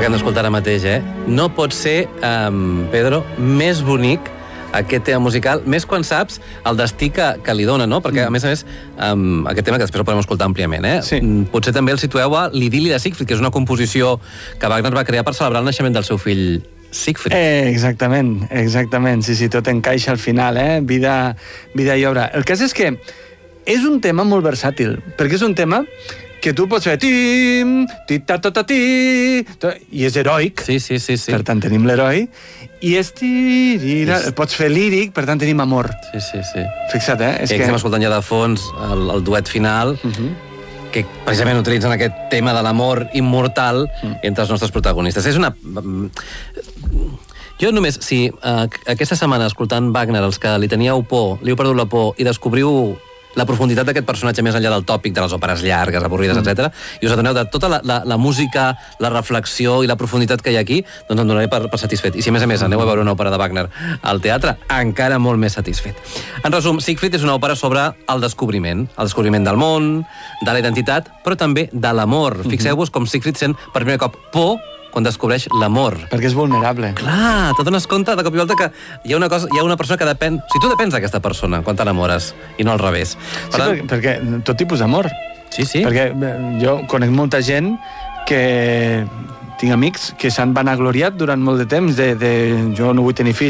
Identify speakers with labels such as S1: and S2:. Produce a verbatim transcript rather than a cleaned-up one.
S1: acabem d'escoltar ara mateix, eh? No pot ser, um, Pedro, més bonic aquest tema musical, més quan saps el destí que, que li dona, no? Perquè, a més a més, um, aquest tema que després el podem escoltar àmpliament, eh?
S2: Sí.
S1: Potser també el situeu a l'Idili de Siegfried, que és una composició que Wagner va crear per celebrar el naixement del seu fill Siegfried.
S2: Eh, exactament, exactament. Sí, sí, tot encaixa al final, eh? Vida, vida i obra. El cas és que és un tema molt versàtil, perquè és un tema que tu pots fer tim, ti-ta-ta-ta-ti, i és heroic.
S1: Sí, sí, sí, sí.
S2: Per tant, tenim l'heroi. I és tirira,
S1: És...
S2: pots fer líric, per tant, tenim amor.
S1: Sí, sí, sí.
S2: Fixa't, eh? És
S1: I
S2: que...
S1: estem escoltant ja de fons el, el duet final, uh -huh. que precisament utilitzen aquest tema de l'amor immortal uh -huh. entre els nostres protagonistes. És una... Jo només, si uh, aquesta setmana, escoltant Wagner, els que li teníeu por, li heu perdut la por, i descobriu la profunditat d'aquest personatge més enllà del tòpic de les òperes llargues, avorrides, mm. etcètera, i us adoneu de tota la, la, la música, la reflexió i la profunditat que hi ha aquí, doncs em donaré per, per satisfet. I si a més a més aneu a veure una òpera de Wagner al teatre, encara molt més satisfet. En resum, Siegfried és una òpera sobre el descobriment, el descobriment del món, de la identitat, però també de l'amor. Mm-hmm. Fixeu-vos com Siegfried sent per primer cop por quan descobreix l'amor.
S2: Perquè és vulnerable.
S1: Clar, te dones compte de cop i volta que hi ha una, cosa, hi ha una persona que depèn... O sigui, tu depens d'aquesta persona quan t'enamores, i no al revés.
S2: Per sí, tant... perquè, perquè tot tipus d'amor.
S1: Sí, sí.
S2: Perquè jo conec molta gent que... Tinc amics que s'han vanagloriat durant molt de temps de, de jo no vull tenir fills,